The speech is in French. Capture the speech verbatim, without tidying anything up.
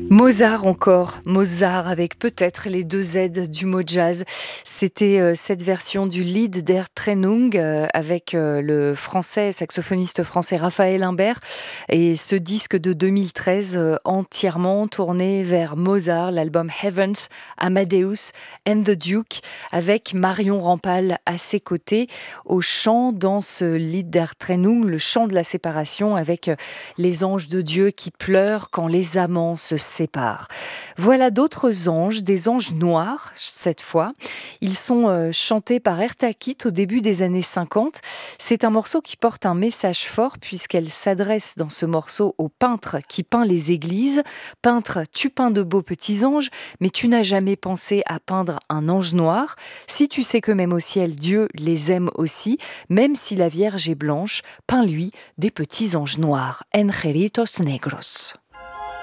Mozart encore, Mozart avec peut-être les deux Z du mot jazz. C'était euh, cette version du Lied der Trennung euh, avec euh, le français, saxophoniste français Raphaël Imbert, et ce disque de deux mille treize euh, entièrement tourné vers Mozart, l'album Heavens, Amadeus and the Duke, avec Marion Rampal à ses côtés au chant dans ce Lied der Trennung, le chant de la séparation avec euh, les anges de Dieu qui pleurent quand les amants se séparent. Voilà d'autres anges, des anges noirs cette fois. Ils sont euh, chantés par Erta Kitt au début des années cinquante. C'est un morceau qui porte un message fort puisqu'elle s'adresse dans ce morceau au peintre qui peint les églises. Peintre, tu peins de beaux petits anges, mais tu n'as jamais pensé à peindre un ange noir. Si tu sais que même au ciel, Dieu les aime aussi, même si la Vierge est blanche, peins-lui des petits anges noirs. Angelitos negros.